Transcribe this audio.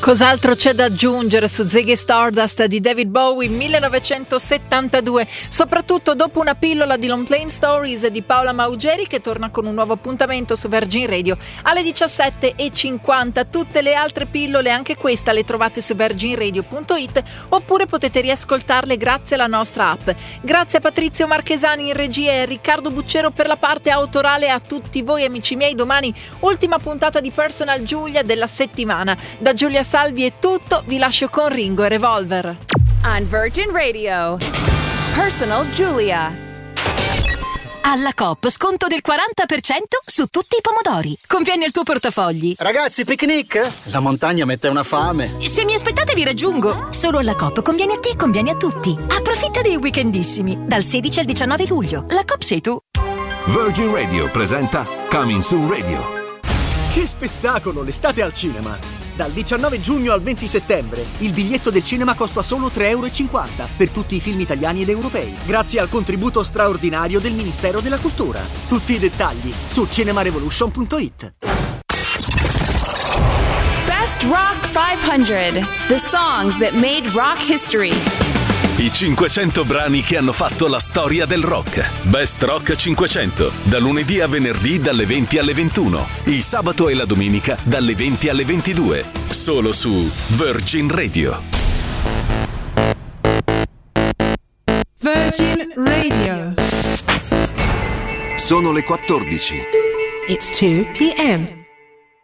Cos'altro c'è da aggiungere su Ziggy Stardust di David Bowie 1972, soprattutto dopo una pillola di Long Plain Stories di Paola Maugeri, che torna con un nuovo appuntamento su Virgin Radio alle 17:50. Tutte le altre pillole, anche questa, le trovate su virginradio.it, oppure potete riascoltarle grazie alla nostra app. Grazie a Patrizio Marchesani in regia e a Riccardo Buccero per la parte autorale. A tutti voi amici miei, domani ultima puntata di Personal Giulia della settimana. Da Giulia Salvi è tutto, vi lascio con Ringo e Revolver. On Virgin Radio, Personal Giulia. Alla Coop sconto del 40% su tutti i pomodori. Conviene il tuo portafogli. Ragazzi, picnic? La montagna mette una fame. Se mi aspettate vi raggiungo. Solo alla Coop conviene a te, conviene a tutti. Approfitta dei weekendissimi dal 16 al 19 luglio. La Coop sei tu. Virgin Radio presenta Coming Soon Radio. Che spettacolo, l'estate al cinema! Dal 19 giugno al 20 settembre il biglietto del cinema costa solo €3,50 per tutti i film italiani ed europei, grazie al contributo straordinario del Ministero della Cultura. Tutti i dettagli su cinemarevolution.it. Best Rock 500, the songs that made rock history. I 500 brani che hanno fatto la storia del rock. Best Rock 500, da lunedì a venerdì dalle 20 alle 21, il sabato e la domenica dalle 20 alle 22, solo su Virgin Radio. Virgin Radio. Sono le 14. It's 2 p.m.